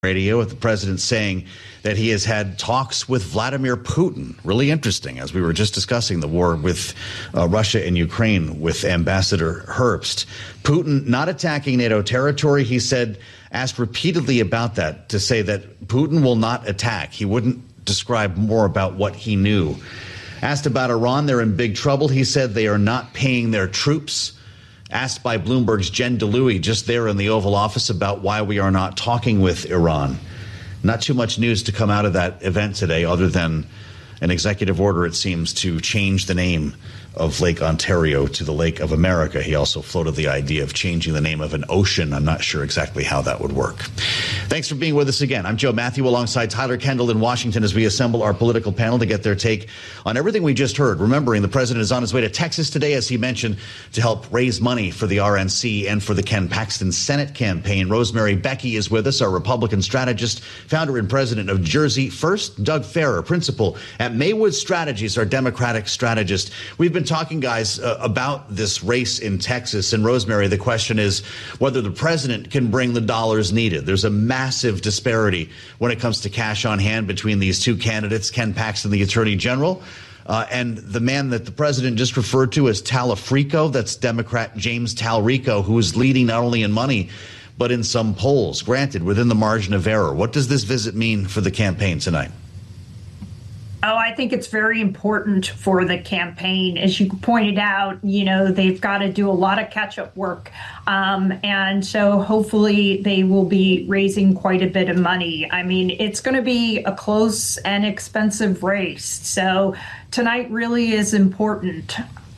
radio with the president saying that he has had talks with Vladimir Putin. Really interesting, as we were just discussing the war with Russia and Ukraine with Ambassador Herbst. Putin not attacking NATO territory, he said, asked repeatedly about that to say that Putin will not attack. He wouldn't describe more about what he knew. Asked about Iran, they're in big trouble. He said they are not paying their troops. Asked by Bloomberg's Jen DeLuey just there in the Oval Office about why we are not talking with Iran. Not too much news to come out of that event today other than an executive order, it seems, to change the name of Lake Ontario to the Lake of America. He also floated the idea of changing the name of an ocean. I'm not sure exactly how that would work. Thanks for being with us again. I'm Joe Matthew alongside Tyler Kendall in Washington as we assemble our political panel to get their take on everything we just heard. Remembering the president is on his way to Texas today, as he mentioned, to help raise money for the RNC and for the Ken Paxton Senate campaign. Rosemary Becky is with us, our Republican strategist, founder and president of Jersey First. Doug Farrer, principal at Maywood Strategies, our Democratic strategist. We've been talking, guys, about this race in Texas. And Rosemary, the question is whether the president can bring the dollars needed. There's a massive disparity when it comes to cash on hand between these two candidates, Ken Paxton, the attorney general, and the man that the president just referred to as Talafrico. That's Democrat James Talrico, who is leading not only in money, but in some polls, granted, within the margin of error. What does this visit mean for the campaign tonight? Oh, I think it's very important for the campaign. As you pointed out, they've got to do a lot of catch-up work. And so hopefully they will be raising quite a bit of money. I mean, it's going to be a close and expensive race. So tonight really is important.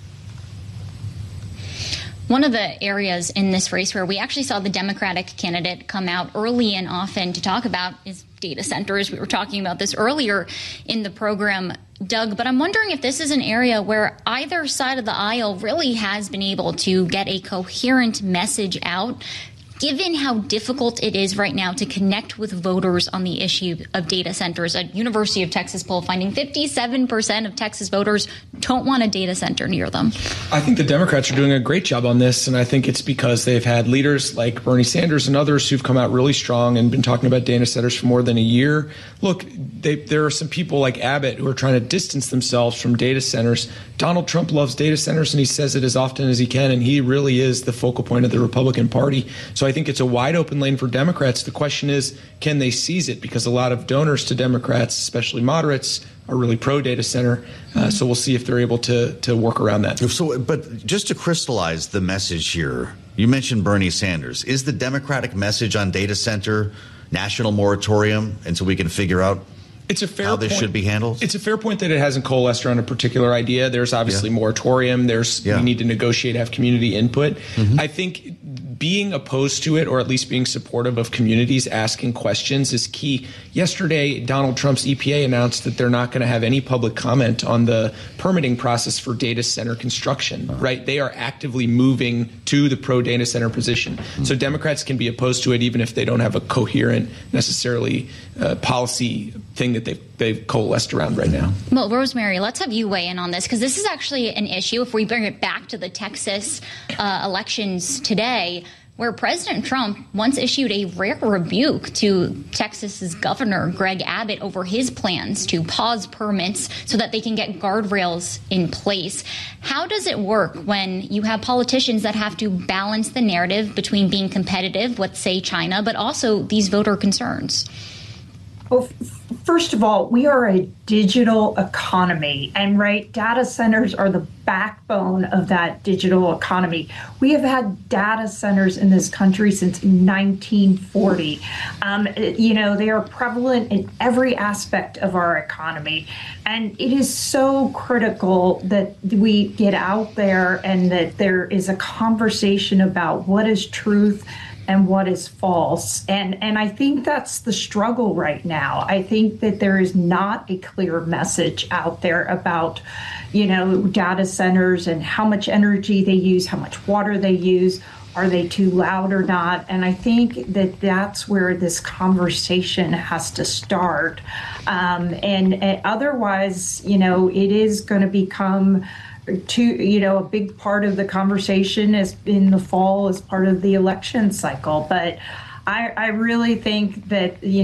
One of the areas in this race where we actually saw the Democratic candidate come out early and often to talk about is data centers. We were talking about this earlier in the program, Doug, but I'm wondering if this is an area where either side of the aisle really has been able to get a coherent message out, given how difficult it is right now to connect with voters on the issue of data centers. A University of Texas poll finding 57% of Texas voters don't want a data center near them. I think the Democrats are doing a great job on this, and I think it's because they've had leaders like Bernie Sanders and others who've come out really strong and been talking about data centers for more than a year. Look, there are some people like Abbott who are trying to distance themselves from data centers. Donald Trump loves data centers, and he says it as often as he can, and he really is the focal point of the Republican Party. So I think it's a wide open lane for Democrats. The question is, can they seize it? Because a lot of donors to Democrats, especially moderates, are really pro-data center. So we'll see if they're able to work around that. So, but just to crystallize the message here, you mentioned Bernie Sanders. Is the Democratic message on data center national moratorium until we can figure out how this should be handled? It's a fair point that it hasn't coalesced around a particular idea. There's obviously moratorium. We need to negotiate, have community input. Mm-hmm. I think being opposed to it, or at least being supportive of communities asking questions, is key. Yesterday, Donald Trump's EPA announced that they're not going to have any public comment on the permitting process for data center construction, right? They are actively moving to the pro-data center position. Mm-hmm. So Democrats can be opposed to it even if they don't have a coherent, necessarily policy thing that they've coalesced around right now. Well, Rosemary, let's have you weigh in on this, because this is actually an issue, if we bring it back to the Texas elections today, where President Trump once issued a rare rebuke to Texas's governor, Greg Abbott, over his plans to pause permits so that they can get guardrails in place. How does it work when you have politicians that have to balance the narrative between being competitive with, say, China, but also these voter concerns? Well, first of all, we are a digital economy, and data centers are the backbone of that digital economy. We have had data centers in this country since 1940. They are prevalent in every aspect of our economy, and it is so critical that we get out there and that there is a conversation about what is truth and what is false. And I think that's the struggle right now. I think that there is not a clear message out there about, data centers and how much energy they use, how much water they use. Are they too loud or not? And I think that that's where this conversation has to start. And otherwise, it is going to become a big part of the conversation is in the fall as part of the election cycle. But I really think that